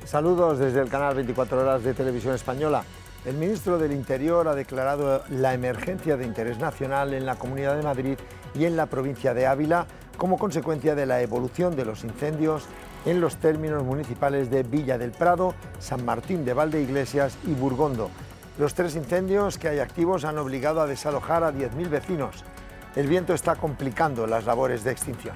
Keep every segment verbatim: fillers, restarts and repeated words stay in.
Saludos desde el canal veinticuatro horas de Televisión Española. El ministro del Interior ha declarado la emergencia de interés nacional en la Comunidad de Madrid y en la provincia de Ávila como consecuencia de la evolución de los incendios en los términos municipales de Villa del Prado, San Martín de Valdeiglesias y Burgondo. Los tres incendios que hay activos han obligado a desalojar a diez mil vecinos. El viento está complicando las labores de extinción.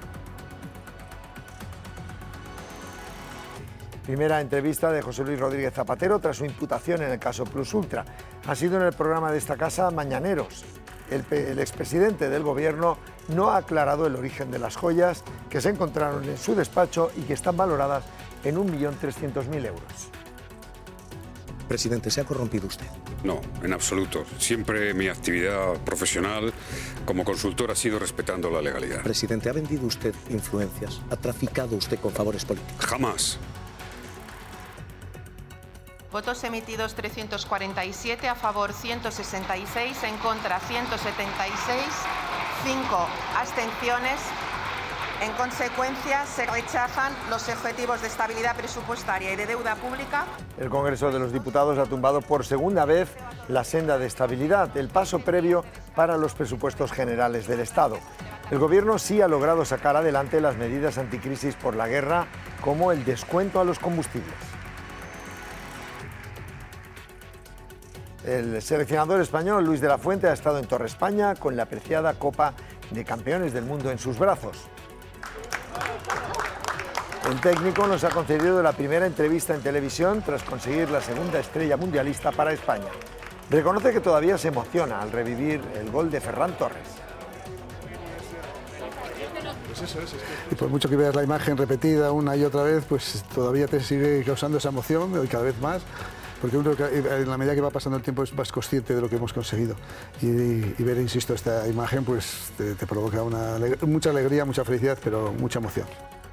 Primera entrevista de José Luis Rodríguez Zapatero tras su imputación en el caso Plus Ultra. Ha sido en el programa de esta casa Mañaneros. El, el expresidente del gobierno no ha aclarado el origen de las joyas que se encontraron en su despacho y que están valoradas en un millón trescientos mil euros. Presidente, ¿se ha corrompido usted? No, en absoluto. Siempre mi actividad profesional como consultor ha sido respetando la legalidad. Presidente, ¿ha vendido usted influencias? ¿Ha traficado usted con favores políticos? Jamás. Votos emitidos trescientos cuarenta y siete, a favor ciento sesenta y seis, en contra ciento setenta y seis, cinco abstenciones. En consecuencia, se rechazan los objetivos de estabilidad presupuestaria y de deuda pública. El Congreso de los Diputados ha tumbado por segunda vez la senda de estabilidad, el paso previo para los presupuestos generales del Estado. El Gobierno sí ha logrado sacar adelante las medidas anticrisis por la guerra, como el descuento a los combustibles. El seleccionador español Luis de la Fuente ha estado en Torre España con la preciada Copa de Campeones del Mundo en sus brazos. El técnico nos ha concedido la primera entrevista en televisión tras conseguir la segunda estrella mundialista para España. Reconoce que todavía se emociona al revivir el gol de Ferran Torres. Pues eso es, es que... Y por mucho que veas la imagen repetida una y otra vez, pues todavía te sigue causando esa emoción y cada vez más. Porque uno, en la medida que va pasando el tiempo, es más consciente de lo que hemos conseguido. Y, y ver, insisto, esta imagen pues te, te provoca una, mucha alegría, mucha felicidad, pero mucha emoción.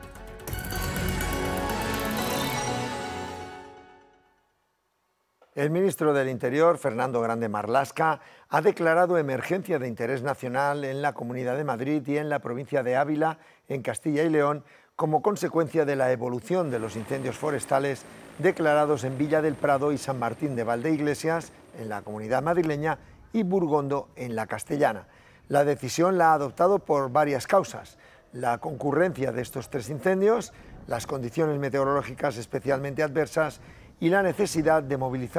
El ministro del Interior, Fernando Grande Marlaska, ha declarado emergencia de interés nacional en la Comunidad de Madrid y en la provincia de Ávila, en Castilla y León, como consecuencia de la evolución de los incendios forestales declarados en Villa del Prado y San Martín de Valdeiglesias, en la comunidad madrileña, y Burgondo, en la castellana. La decisión la ha adoptado por varias causas: la concurrencia de estos tres incendios, las condiciones meteorológicas especialmente adversas y la necesidad de movilizar